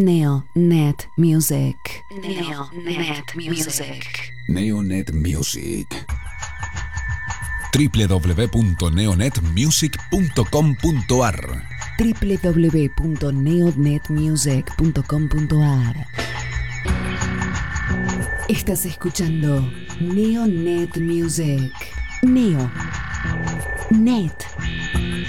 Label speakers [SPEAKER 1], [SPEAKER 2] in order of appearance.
[SPEAKER 1] Neonet Music. Neonet Music.
[SPEAKER 2] Neonet Music. www.neonetmusic.com.ar
[SPEAKER 1] www.neonetmusic.com.ar. Estás escuchando Neonet Music. Neonet